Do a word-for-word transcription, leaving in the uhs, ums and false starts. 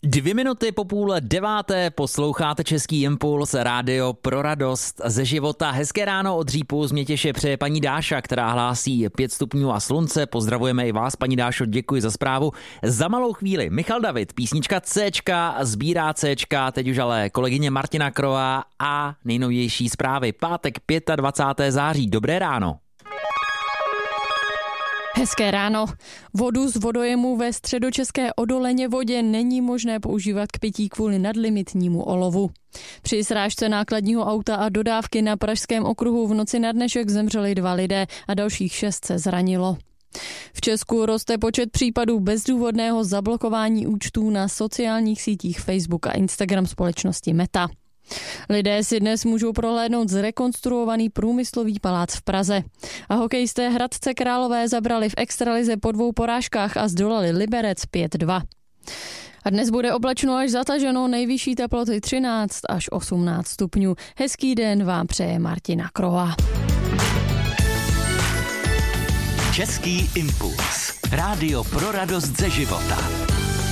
Dvě minuty po půl deváté posloucháte Český impuls, rádio pro radost ze života. Hezké ráno od Řípu z Mětěše přeje paní Dáša, která hlásí pět stupňů a slunce. Pozdravujeme i vás, paní Dášo, děkuji za zprávu. Za malou chvíli Michal David, písnička Cčka, sbírá Cčka, teď už ale kolegyně Martina Krová a nejnovější zprávy. Pátek dvacátého pátého září, dobré ráno. Hezké ráno. Vodu z vodojemu ve středočeské Odoleně vodě není možné používat k pití kvůli nadlimitnímu olovu. Při srážce nákladního auta a dodávky na Pražském okruhu v noci na dnešek zemřeli dva lidé a dalších šest se zranilo. V Česku roste počet případů bezdůvodného zablokování účtů na sociálních sítích Facebook a Instagram společnosti Meta. Lidé si dnes můžou prohlédnout zrekonstruovaný průmyslový palác v Praze. A hokejisté Hradce Králové zabrali v extralize po dvou porážkách a zdolali Liberec pět dva. A dnes bude oblačno až zataženo, nejvyšší teploty třináct až osmnáct stupňů. Hezký den vám přeje Martina Krová. Český impuls. Rádio pro radost ze života.